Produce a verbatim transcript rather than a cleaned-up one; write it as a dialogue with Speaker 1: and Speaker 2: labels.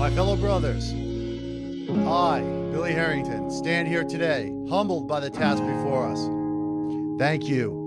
Speaker 1: My fellow brothers, I, Billy Harrington, stand here today, humbled by the task before us. Thank you.